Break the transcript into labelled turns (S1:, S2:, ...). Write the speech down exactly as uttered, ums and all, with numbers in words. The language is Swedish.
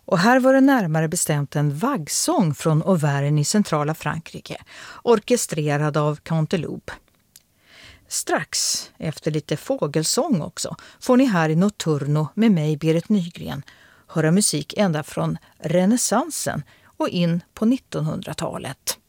S1: Och här var det närmare bestämt en vaggsång från Auvergne i centrala Frankrike, orkestrerad av Canteloube. Strax, efter lite fågelsång också, får ni här i Notturno med mig, Berit Nygren, höra musik ända från renässansen och in på nittonhundratalet.